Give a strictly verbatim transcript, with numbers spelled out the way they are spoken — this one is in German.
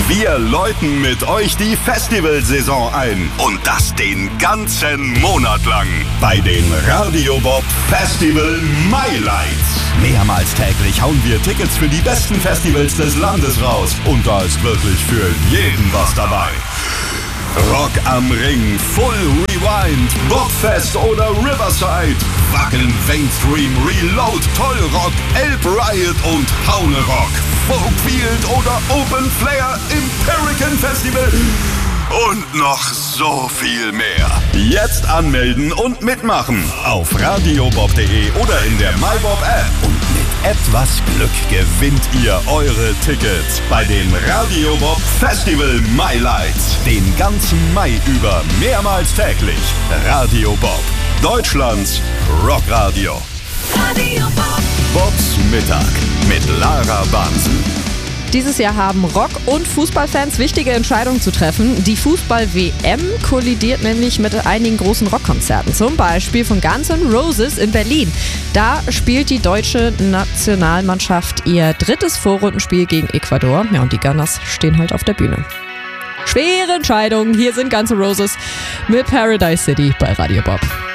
Wir läuten mit euch die Festivalsaison ein. Und das den ganzen Monat lang. Bei den Radio Bob Festival Highlights. Mehrmals täglich hauen wir Tickets für die besten Festivals des Landes raus. Und da ist wirklich für jeden was dabei. Rock am Ring, Full Rewind, Bobfest oder Riverside, Wacken, Mainstream, Reload, Tollrock, Elb Riot und Haune Rock, Folkfield oder Open Flair, Imperican Festival und noch so viel mehr. Jetzt anmelden und mitmachen auf radiobob punkt de oder in der MyBob App. Und mit etwas Glück gewinnt ihr eure Tickets bei den Radio Bob Festival Highlights. Den ganzen Mai über mehrmals täglich. Radio Bob, Deutschlands Rockradio. Radio Bob. Bobs Mittag mit Lara Bansen. Dieses Jahr haben Rock- und Fußballfans wichtige Entscheidungen zu treffen. Die Fußball-W M kollidiert nämlich mit einigen großen Rockkonzerten. Zum Beispiel von Guns N' Roses in Berlin. Da spielt die deutsche Nationalmannschaft ihr drittes Vorrundenspiel gegen Ecuador. Ja, und die Gunners stehen halt auf der Bühne. Schwere Entscheidungen. Hier sind Guns N' Roses mit Paradise City bei Radio Bob.